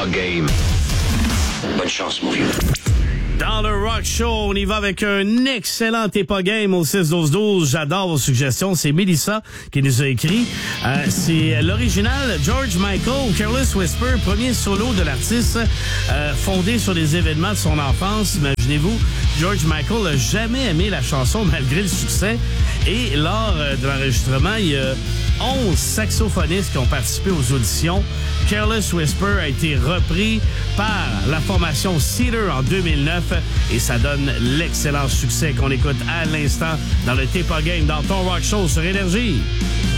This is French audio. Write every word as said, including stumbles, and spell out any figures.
pas game. Bonne chance, mon vieux. Dans le Rock Show, on y va avec un excellent T'es pas game au six douze douze. J'adore vos suggestions. C'est Mélissa qui nous a écrit. Euh, c'est l'original George Michael, Careless Whisper, premier solo de l'artiste, euh, fondé sur des événements de son enfance. Imaginez-vous, George Michael n'a jamais aimé la chanson malgré le succès. Et lors euh, de l'enregistrement, il y a onze saxophonistes qui ont participé aux auditions. Careless Whisper a été repris par la formation Cedar en deux mille neuf et ça donne l'excellent succès qu'on écoute à l'instant dans le T'es pas game dans ton Rock Show sur Énergie.